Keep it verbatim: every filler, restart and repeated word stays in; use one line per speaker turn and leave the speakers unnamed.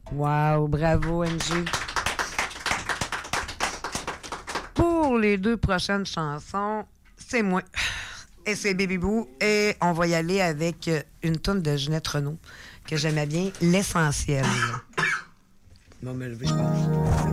Wow, bravo, M J. Pour les deux prochaines chansons, c'est moi. Et c'est Baby Boo. Et on va y aller avec une toune de Ginette Renault que j'aimais bien, L'Essentiel.
Bon, me lever, je pense.